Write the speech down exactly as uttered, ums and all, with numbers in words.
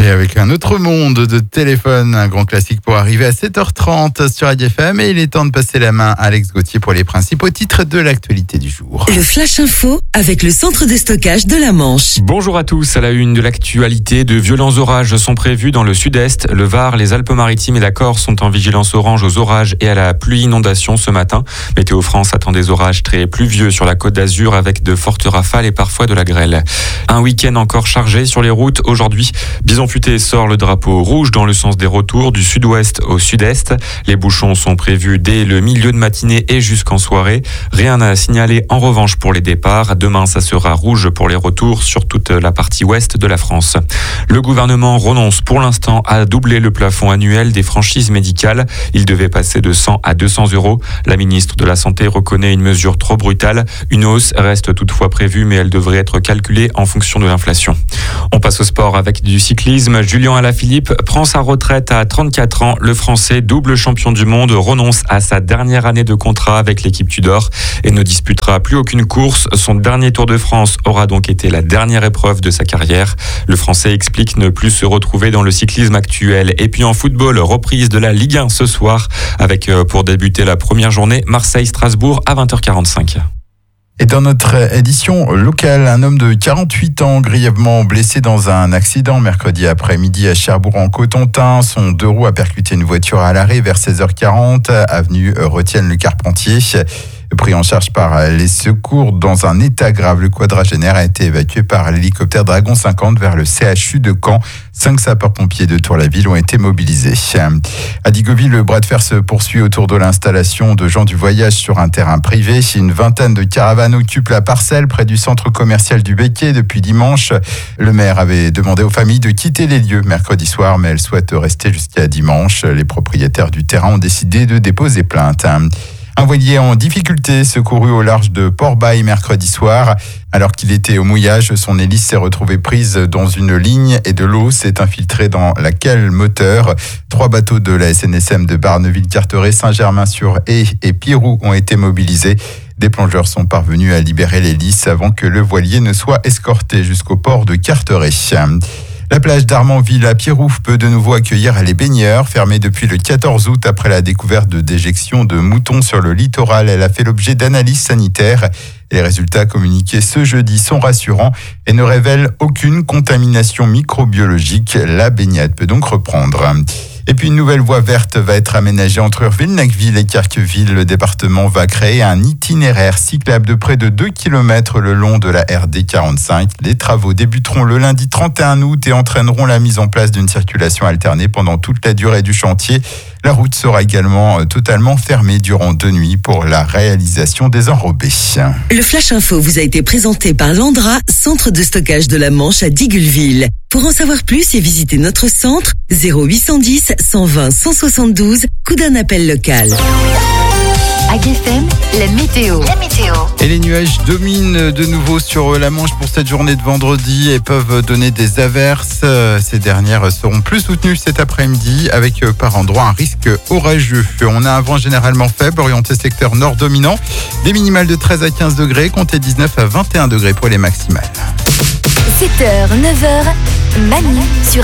Et avec un autre monde de téléphone, un grand classique pour arriver à sept heures trente sur Radio F M. Et il est temps de passer la main à Alex Gauthier pour les principaux titres de l'actualité du jour. Le Flash Info avec le centre de stockage de la Manche. Bonjour à tous. À la une de l'actualité, de violents orages sont prévus dans le sud-est. Le Var, les Alpes-Maritimes et la Corse sont en vigilance orange aux orages et à la pluie inondation ce matin. Météo France attend des orages très pluvieux sur la Côte d'Azur avec de fortes rafales et parfois de la grêle. Un week-end encore chargé sur les routes. Aujourd'hui, Bison Futé sort le drapeau rouge dans le sens des retours du sud-ouest au sud-est. Les bouchons sont prévus dès le milieu de matinée et jusqu'en soirée. Rien à signaler en revanche pour les départs. Demain, ça sera rouge pour les retours sur toute la partie ouest de la France. Le gouvernement renonce pour l'instant à doubler le plafond annuel des franchises médicales. Il devait passer de cent à deux cents euros. La ministre de la Santé reconnaît une mesure trop brutale. Une hausse reste toutefois prévue, mais elle devrait être calculée en fonction de l'inflation. On passe au sport avec du cyclisme. Julien Alaphilippe prend sa retraite à trente-quatre ans. Le Français, double champion du monde, renonce à sa dernière année de contrat avec l'équipe Tudor et ne disputera plus aucune course. Son dernier Tour de France aura donc été la dernière épreuve de sa carrière. Le Français explique ne plus se retrouver dans le cyclisme actuel. Et puis en football, reprise de la Ligue un ce soir avec pour débuter la première journée Marseille-Strasbourg à vingt heures quarante-cinq. Et dans notre édition locale, un homme de quarante-huit ans grièvement blessé dans un accident mercredi après-midi à Cherbourg-en-Cotentin. Son deux roues a percuté une voiture à l'arrêt vers seize heures quarante, avenue Retienne-le-Carpentier. Pris en charge par les secours dans un état grave, le quadragénaire a été évacué par l'hélicoptère Dragon cinquante vers le C H U de Caen. Cinq sapeurs-pompiers de Tour-la-Ville ont été mobilisés. À Digoville, le bras de fer se poursuit autour de l'installation de gens du voyage sur un terrain privé. Une vingtaine de caravanes occupent la parcelle près du centre commercial du Becquet depuis dimanche. Le maire avait demandé aux familles de quitter les lieux mercredi soir, mais elles souhaitent rester jusqu'à dimanche. Les propriétaires du terrain ont décidé de déposer plainte. Un voilier en difficulté secouru au large de Port-Bail mercredi soir. Alors qu'il était au mouillage, son hélice s'est retrouvée prise dans une ligne et de l'eau s'est infiltrée dans la cale moteur. Trois bateaux de la S N S M de Barneville-Carteret, Saint-Germain-sur-Aie et Pirou ont été mobilisés. Des plongeurs sont parvenus à libérer l'hélice avant que le voilier ne soit escorté jusqu'au port de Carteret. La plage d'Armanville à Pierrouf peut de nouveau accueillir les baigneurs. Fermée depuis le quatorze août après la découverte de déjections de moutons sur le littoral, elle a fait l'objet d'analyses sanitaires. Les résultats communiqués ce jeudi sont rassurants et ne révèlent aucune contamination microbiologique. La baignade peut donc reprendre. Et puis une nouvelle voie verte va être aménagée entre Urville-Nacqueville et Carqueville. Le département va créer un itinéraire cyclable de près de deux kilomètres le long de la R D quarante-cinq. Les travaux débuteront le lundi trente et un août et entraîneront la mise en place d'une circulation alternée pendant toute la durée du chantier. La route sera également totalement fermée durant deux nuits pour la réalisation des enrobés. Le Flash Info vous a été présenté par Landra, centre de stockage de la Manche à Digoulville. Pour en savoir plus et visiter notre centre, zéro huit cent dix, cent vingt, cent soixante-douze, coup d'un appel local. A G F M, la météo. La météo. Et les nuages dominent de nouveau sur la Manche pour cette journée de vendredi et peuvent donner des averses. Ces dernières seront plus soutenues cet après-midi avec par endroits un risque orageux. On a un vent généralement faible, orienté secteur nord dominant. Des minimales de treize à quinze degrés, comptez dix-neuf à vingt et un degrés pour les maximales. sept heures, neuf heures, Manu sur